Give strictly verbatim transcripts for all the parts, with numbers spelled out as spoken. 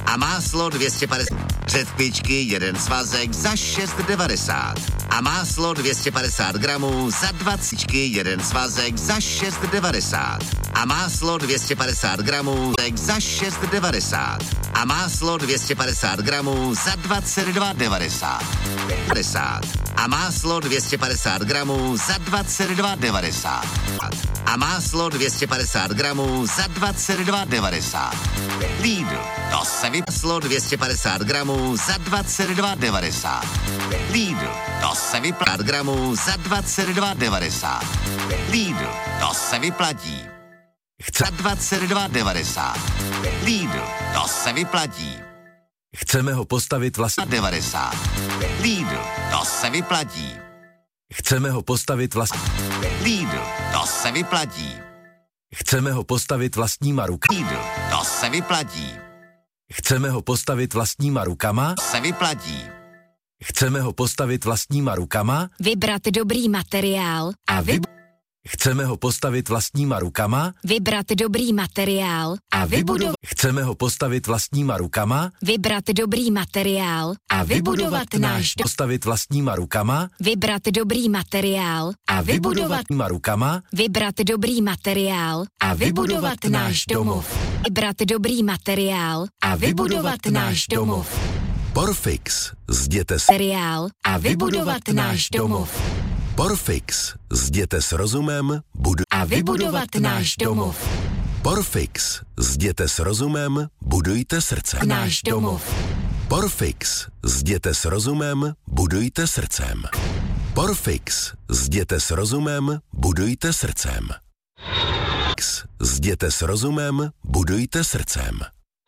A máslo dvě stě padesát. Řetkvičky jeden svazek za šest devadesát. A máslo dvě stě padesát gramů za dvacet. Jeden svazek za šest devadesát. A máslo dvě stě padesát gramů za šest devadesát. A máslo dvě stě padesát gramů za dvacet dva devadesát. A máslo dvě stě padesát gramů za dvacet dva devadesát. A máslo dvě stě padesát gramů za dvacet dva devadesát. Lidl, to se vypáslo dvě stě padesát gramů za dvacet dva devadesát. Lidl, to se vyplatí gramů za dvacet dva devadesát. Lidl, to se vyplatí. Chce dvacet dva devadesát. Lidl, to se vyplatí. Chceme ho postavit vlastní devadesát. Lidl, to se vyplatí. Chceme ho postavit vlastní Lidl, to se vyplatí. Chceme ho postavit vlastníma rukama. Lidl, to se vyplatí. Chceme ho postavit vlastníma rukama. To se vyplatí. Chceme ho postavit vlastníma rukama. Vybrat dobrý materiál a vy... Chceme ho postavit vlastníma rukama. Vybrat dobrý materiál a vybudovat. Chceme ho postavit vlastníma rukama. Vybrat dobrý materiál a vybudovat náš dom. Postavit vlastníma rukama. Vybrat dobrý materiál a vybudovat rukama. Vybrat dobrý materiál a vybudovat náš domov. Vybrat dobrý materiál a vybudovat náš domov. Porfix, zděte Materiál a vybudovat náš domov. Porfix, zděte s rozumem, budu... A vybudovat náš domov. Porfix, zděte s rozumem, budujte srdcem. Náš domov. Porfix, zděte s rozumem, budujte srdcem. Porfix, zděte s rozumem, budujte srdcem. Porfix, zděte s rozumem, budujte srdcem.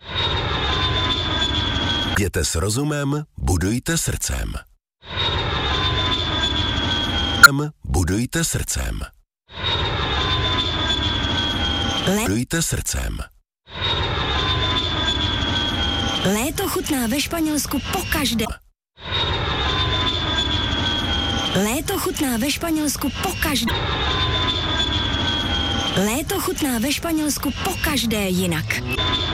Jděte s rozumem, budujte srdcem. Budujte srdcem. Budujte srdcem. Léto chutná ve Španělsku pokaždé. Léto chutná ve Španělsku pokaždé. Léto chutná ve Španělsku pokaždé jinak.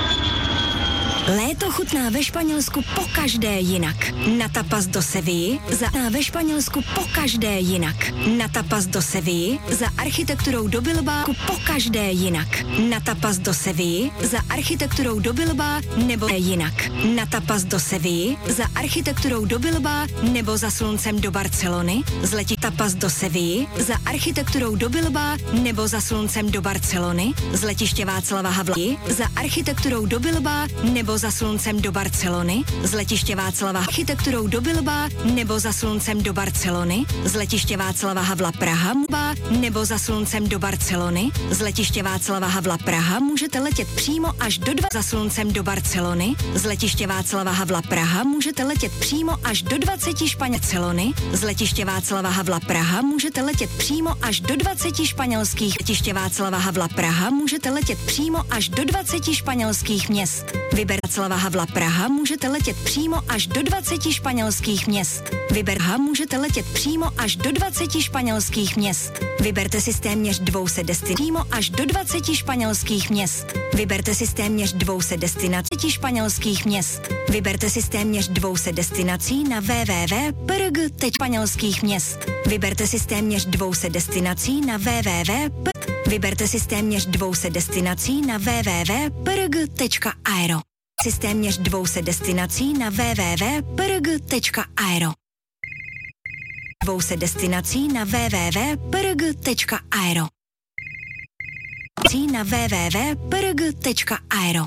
Léto chutná ve Španělsku pokaždé jinak. Na tapas do Sevilly za ve Španělsku pokaždé jinak. Na tapas do Sevilly za architekturou do Bilbao pokaždé jinak. Na tapas do Sevilly za architekturou do Bilbao nebo jinak. Na tapas do Sevilly za architekturou do Bilbao nebo za sluncem do Barcelony. Zletí tapas do Sevilly za architekturou do Bilbao nebo za sluncem do Barcelony. Z letiště Václava Havla za architekturou do Bilbao nebo za sluncem do Barcelony, z letiště Václava architekturou do Bilbao nebo za sluncem do Barcelony, z letiště Václava Havla Praha nebo za sluncem do Barcelony, z letiště Václava Havla Praha můžete letět přímo až do dva za sluncem do Barcelony, z letiště Václava Havla Praha můžete letět přímo až do dvaceti Španělcelony, z letiště Václava Havla Praha můžete letět přímo až do dvaceti španělských letiště Václava Havla Praha můžete letět přímo až do dvaceti španělských měst. Vyber Václava Havla Praha můžete letět přímo až do dvaceti španělských měst. Vyberha můžete letět přímo až do dvaceti španělských měst. Vyberte si téměř dvě stě destinací přímo až do dvaceti španělských měst. Vyberte si téměř dvě stě destinací španělských měst. Vyberte si téměř dvě stě destinací na w w w tečka p r g tečka španělských měst. Vyberte si téměř dvě stě destinací na w w w Vyberte si téměř dvě stě destinací na w w w tečka p r g tečka aero. Systéměř dvě stě destinací na w w w tečka p r g tečka aero. dvě stě destinací na w w w tečka p r g tečka aero. Na w w w tečka p r g tečka aero.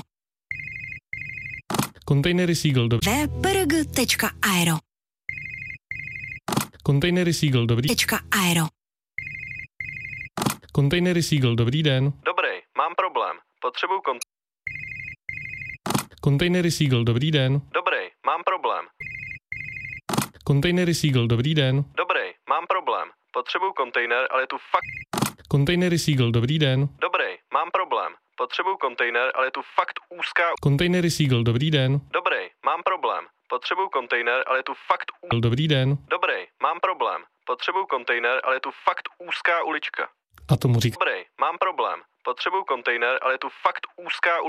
Kontejnery Seagull, dobrý. p r g tečka aero. Kontejnery Seagull, dobrý. Tečka aero. Kontejnery Seagull, dobrý den. Dobrý, mám problém. Potřebuju kont... Kontejnery Seagull, dobrý den. Dobrý, mám problém. Kontejnery Seagull, dobrý den. Dobrý, mám problém. Potřebuju kontejner, ale je tu fakt... Kontejnery Seagull, dobrý den. Dobrý, mám problém. Potřebuju kontejner, ale je tu fakt úzká... Kontejnery Seagull, dobrý den. Dobrý, mám problém. Potřebuju kontejner, ale je tu fakt... U... Dobrý den. Dobrý, mám problém. Potřebuju kontejner, ale je tu fakt úzká ulička. A tomu říká... Dobrý, mám problém. Potřebuju kontejner, ale je tu fakt úzká ulička.